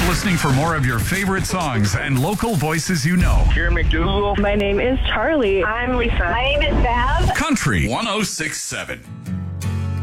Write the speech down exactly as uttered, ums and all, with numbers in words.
listening for more of your favorite songs and local voices you know. Here, McDougal. My name is Charlie. I'm Lisa. My name is Bev. Country one oh six point seven.